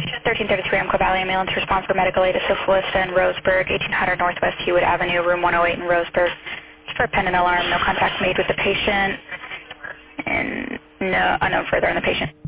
1333 Umpqua Valley ambulance response for medical aid to syphilis in Roseburg, 1800 Northwest Hewitt Avenue, room 108 in Roseburg. For a pendant alarm, no contact made with the patient, and no unknown further on the patient.